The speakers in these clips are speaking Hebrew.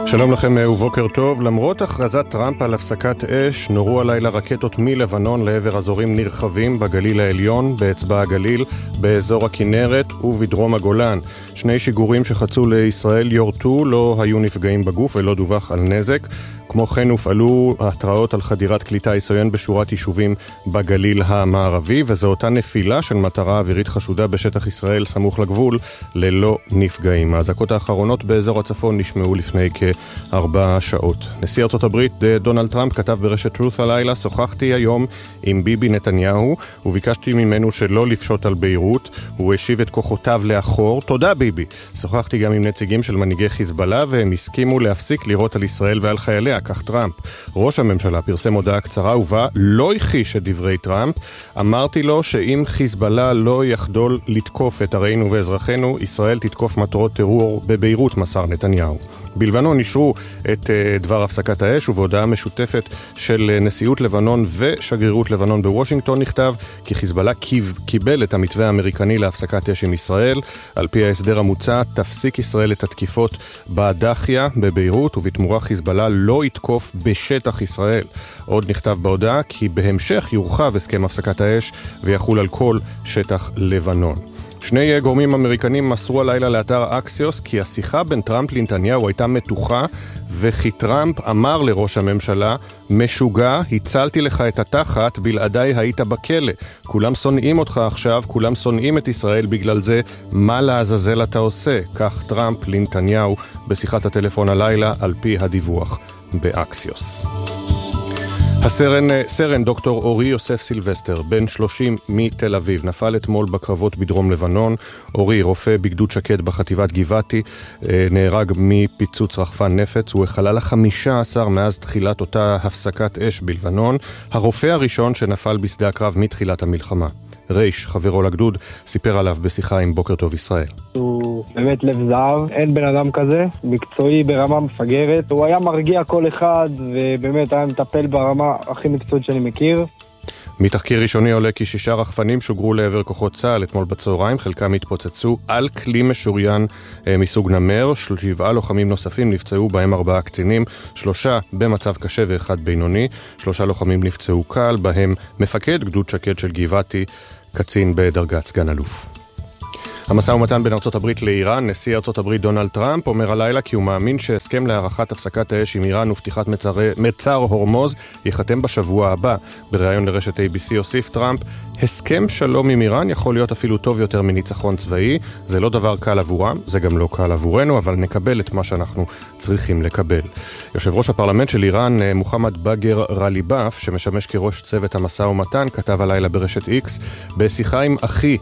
שלום לכם ובוקר טוב. למרות הכרזת טראמפ על הפסקת אש, נורו הלילה רקטות מלבנון לעבר אזורים נרחבים בגליל העליון, באצבע הגליל, באזור הכנרת ובדרום הגולן. שני שיגורים שחצו לישראל יורטו, לא היו נפגעים בגוף ולא דווח על נזק. כמו כן הופעלו התראות על חדירת כלי טיס עוין בשורת יישובים בגליל המערבי, וזו אותה נפילה של מטרה אווירית חשודה בשטח ישראל סמוך לגבול ללא נפגעים. האזעקות האחרונות באזור הצפון נשמעו לפני כ4 שעות. נשיא ארצות הברית דונלד טראמפ כתב ברשת טרות הלילה: שוחחתי היום עם ביבי נתניהו וביקשתי ממנו שלא לפשוט על ביירות. הוא השיב את כוחותיו לאחור. תודה ביבי. שוחחתי גם עם נציגים של מנהיגי חיזבאללה והם הסכימו להפסיק לירות על ישראל ועל חייליה, כך טראמפ. ראש הממשלה פרסם הודעה קצרה ובה לא הכחיש את דברי טראמפ. אמרתי לו שאם חיזבאללה לא יחדול לתקוף את ערינו ואזרחינו, ישראל תתקוף מטרות טרור בביירות, מסר נתניהו. בלבנון אישרו את דבר הפסקת האש, ובהודעה משותפת של נשיאות לבנון ושגרירות לבנון בוושינגטון נכתב כי חיזבאללה קיבל את המתווה האמריקני להפסקת אש עם ישראל. על פי ההסדר המוצע תפסיק ישראל את התקיפות בדחיה בביירות, ובתמורה חיזבאללה לא יתקוף בשטח ישראל. עוד נכתב בהודעה כי בהמשך יורחב הסכם הפסקת האש ויחול על כל שטח לבנון. שני גורמים אמריקנים מסרו הלילה לאתר אקסיוס כי השיחה בין טראמפ לנתניהו הייתה מתוחה, וכי טראמפ אמר לראש הממשלה: משוגע, הצלתי לך את התחת, בלעדיי היית בכלא. כולם שונאים אותך עכשיו, כולם שונאים את ישראל בגלל זה, מה לעזאזל אתה עושה? כך טראמפ לנתניהו בשיחת הטלפון הלילה על פי הדיווח באקסיוס. סרן דוקטור אורי יוסף סילבסטר, בן 30 מתל אביב, נפל אתמול בקרבות בדרום לבנון. אורי, רופא בגדוד שקד בחטיבת גבעתי, נהרג מפיצוץ רחפן נפץ. הוא החלל ה-15 מאז תחילת אותה הפסקת אש בלבנון, הרופא הראשון שנפל בשדה הקרב מתחילת המלחמה. רייש, חברו לגדוד, סיפר עליו בשיחה עם בוקר טוב ישראל. הוא באמת לב זהב, אין בן אדם כזה, מקצועי ברמה מפגרת. הוא היה מרגיע כל אחד ובאמת היה מטפל ברמה הכי מקצועית שאני מכיר. מתחקיר ראשוני עולה כי 6 רחפנים שוגרו לעבר כוחות צה"ל אתמול בצהריים, חלקם התפוצצו על כלי משוריין מסוג נמר. 7 לוחמים נוספים נפצעו, בהם 4 קצינים, 3 במצב קשה ו1 בינוני. 3 לוחמים נפצעו קל, בהם מפקד גדוד שקד של גבעתי, קצין בדרגת סגן אלוף. המשא ומתן בין ארצות הברית לאיראן, נשיא ארצות הברית דונלד טראמפ אומר הלילה כי הוא מאמין שהסכם להארכת הפסקת האש עם איראן ופתיחת מצר הורמוז ייחתם בשבוע הבא. בריאיון לרשת ABC הוסיף טראמפ: הסכם שלום עם איראן יכול להיות אפילו טוב יותר מניצחון צבאי. זה לא דבר קל עבורם, זה גם לא קל עבורנו, אבל נקבל את מה שאנחנו צריכים לקבל. יושב ראש הפרלמנט של איראן, מוחמד באגר רליבאף, שמשמש כראש צוות המשא ומתן, כתב הלילה ברשת X: בשיחה עם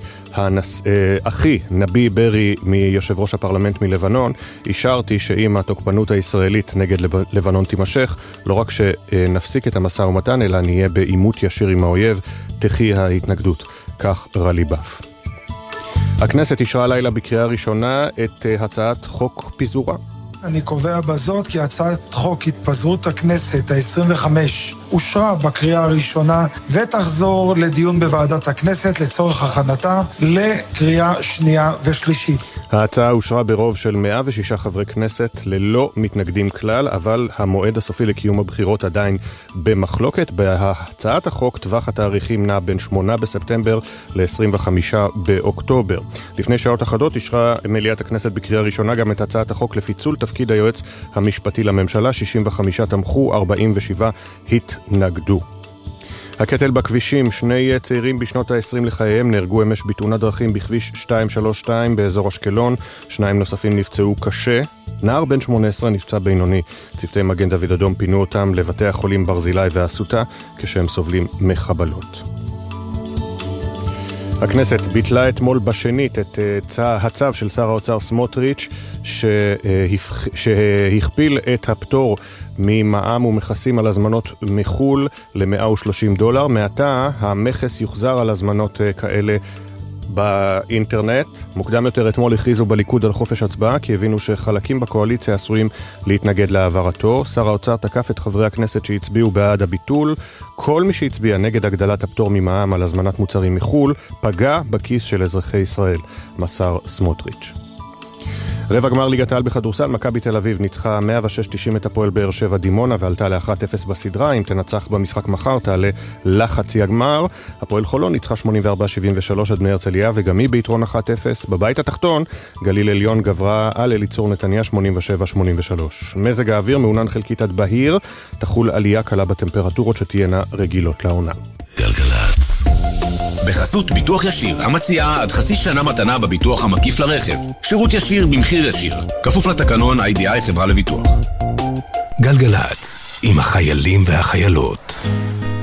אחי נבי ברי מיושב ראש הפרלמנט מלבנון, אישרתי שאם התוקפנות הישראלית נגד לבנון תימשך, לא רק שנפסיק את המשא ומתן, אלא נהיה בעימות ישיר עם האויב, תחי ההתנגדות. כך רליבאף. הכנסת אישרה לילה בקריאה ראשונה את הצעת חוק פיזורה. אני קובע בזאת כי הצעת חוק התפזרות הכנסת ה-25 אושרה בקריאה הראשונה ותחזור לדיון בוועדת הכנסת לצורך הכנתה לקריאה שנייה ושלישית. ההצעה אושרה ברוב של 106 חברי כנסת ללא מתנגדים כלל, אבל המועד הסופי לקיום הבחירות עדיין במחלוקת. בהצעת החוק טווח התאריכים נע בין 8 בספטמבר ל-25 באוקטובר. לפני שעות אחדות אישרה מליאת הכנסת בקריאה ראשונה גם את הצעת החוק לפיצול תפקיד היועץ המשפטי לממשלה. 65 תמכו, 47 התנגדו. הקטל בכבישים, 2 צעירים בשנות ה-20 לחייהם נהרגו אמש בתאונת דרכים בכביש 232 באזור אשקלון. 2 נוספים נפצעו קשה. נער בן 18 נפצע בינוני. צוותי מגן דוד אדום פינו אותם לבתי החולים ברזילי והסוטה כשהם סובלים מחבלות. הכנסת ביטלה אתמול בשנית את הצו של שר האוצר סמוטריץ' שהכפיל את הפטור ממע"מ ומכסים על הזמנות מחול ל$130. מעתה המכס יוחזר על הזמנות כאלה באינטרנט. מוקדם יותר אתמול הכריזו בליכוד על חופש הצבעה כי הבינו שחלקים בקואליציה עשויים להתנגד להעברתו. שר האוצר תקף את חברי הכנסת שהצביעו בעד הביטול. כל מי שהצביע נגד הגדלת הפטור ממע"מ על הזמנת מוצרים מחול פגע בכיס של אזרחי ישראל, מסר סמוטריץ'. רבע גמר ליגת העל בכדורסל, מכבי תל אביב ניצחה 106-90 את הפועל באר שבע דימונה ועלתה ל-1-0 בסדרה. אם תנצח במשחק מחר תעלה לחצי הגמר. הפועל חולון ניצחה 84-73 עד בני הרצליה וגם היא ביתרון 1-0. בבית התחתון גליל עליון גברה על אליצור נתניה 87-83. מזג האוויר מעונן חלקית עד בהיר, תחול עלייה קלה בטמפרטורות שתהיינה רגילות לעונה. גלגלצ בחסות ביטוח ישיר, המציעה עד חצי שנה מתנה בביטוח המקיף לרכב. שירות ישיר במחיר ישיר. כפוף לתקנון IDI חברה לביטוח. גלגלצ, עם החיילים והחיילות.